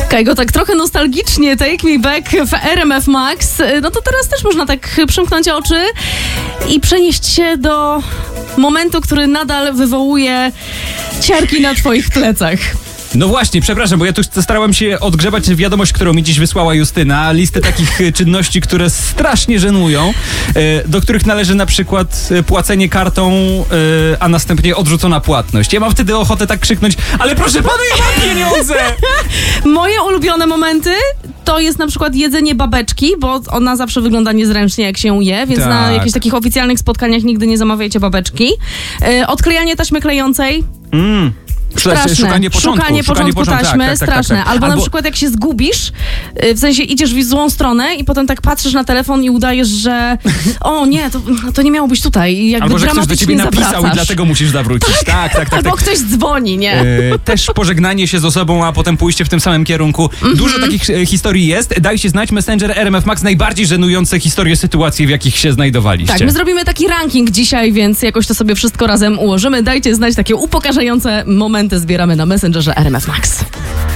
Kajgo, tak trochę nostalgicznie Take Me Back w RMF Max. No to teraz też można tak przymknąć oczy i przenieść się do momentu, który nadal wywołuje ciarki na twoich plecach. No właśnie, przepraszam, bo ja tu starałem się odgrzebać wiadomość, którą mi dziś wysłała Justyna. Listę takich czynności, które strasznie żenują, do których należy na przykład płacenie kartą, a następnie odrzucona płatność. Ja mam wtedy ochotę tak krzyknąć, ale proszę pana, ja mam pieniądze! Moje ulubione momenty to jest na przykład jedzenie babeczki, bo ona zawsze wygląda niezręcznie, jak się je, więc Tak. na jakichś takich oficjalnych spotkaniach nigdy nie zamawiajcie babeczki. Odklejanie taśmy klejącej. Straszne. Szukanie początku taśmy, tak. straszne. Albo na przykład jak się zgubisz, w sensie idziesz w złą stronę i potem tak patrzysz na telefon i udajesz, że o nie, to nie miało być tutaj. I jakby albo że ktoś do ciebie napisał zawracasz. i dlatego musisz zawrócić. Tak. Albo ktoś dzwoni, nie? Też pożegnanie się z osobą, a potem pójście w tym samym kierunku. Dużo takich historii jest. Dajcie znać, Messenger RMF Max, najbardziej żenujące historie, sytuacje, w jakich się znajdowaliście. Tak, my zrobimy taki ranking dzisiaj, więc jakoś to sobie wszystko razem ułożymy. Dajcie znać, takie upokarzające momenty zbieramy na Messengerze RMF Max.